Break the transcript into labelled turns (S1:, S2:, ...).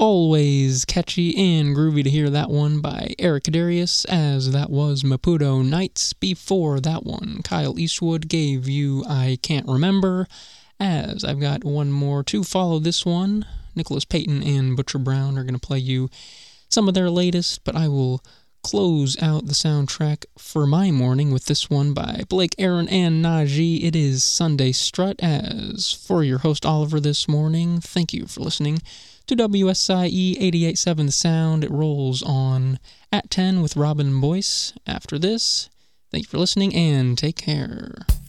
S1: Always catchy and groovy to hear that one by Eric Darius, as that was Maputo Nights. Before that one, Kyle Eastwood gave you I Can't Remember, as I've got one more to follow this one. Nicholas Payton and Butcher Brown are going to play you some of their latest, but I will close out the soundtrack for my morning with this one by Blake Aaron and Najee. It is Sunday Strut. As for your host Oliver this morning, thank you for listening to WSIE 88.7 The Sound. It rolls on at 10 with Robin Boyce after this. Thank you for listening and take care.